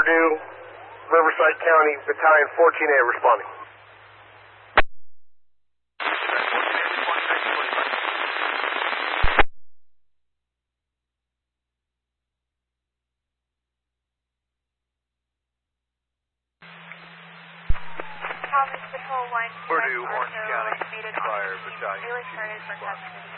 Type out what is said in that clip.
Purdue, Riverside County, Battalion 14A responding. Patrol 1, Purdue, Orange County, Fire Battalion 2.